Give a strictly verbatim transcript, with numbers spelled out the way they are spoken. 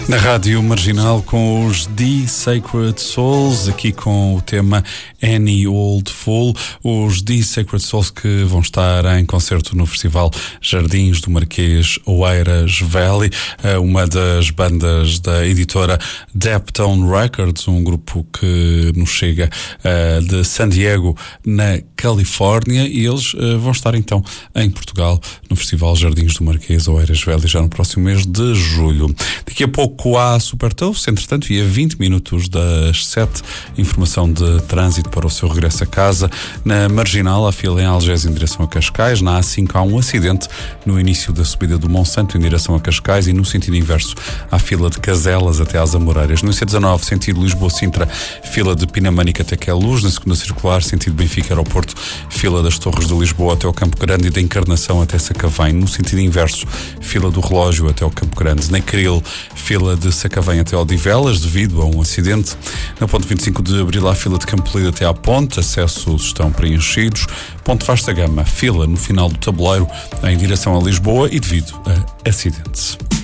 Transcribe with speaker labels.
Speaker 1: Na Rádio Marginal com os The Sacred Souls, aqui com o tema Any Old Fool, os The Sacred Souls que vão estar em concerto no Festival Jardins do Marquês Oeiras Valley, uma das bandas da editora Deptone Records, um grupo que nos chega uh, de San Diego, na Califórnia, e eles uh, vão estar então em Portugal no Festival Jardins do Marquês Oeiras Valley já no próximo mês de julho. Daqui a pouco há Super Toast, entretanto, e a vinte minutos das sete, informação de trânsito para o seu regresso a casa. Na Marginal, a fila em Algés em direção a Cascais. Na A cinco há um acidente no início da subida do Monsanto em direção a Cascais, e no sentido inverso há fila de Caselas até às Amoreiras. No I C dezanove, sentido Lisboa-Sintra, fila de Pinamânica até Queluz. Na segunda circular, sentido Benfica-Aeroporto, fila das Torres de Lisboa até ao Campo Grande e da Encarnação até Sacavém. No sentido inverso, fila do Relógio até ao Campo Grande. Na Cril, fila de Sacavém até Odivelas, devido a um acidente. Na ponte vinte e cinco de Abril, há fila de Campo Lido até à ponte, acessos estão preenchidos. Ponte Vasta Gama, fila no final do tabuleiro em direção a Lisboa e devido a acidentes.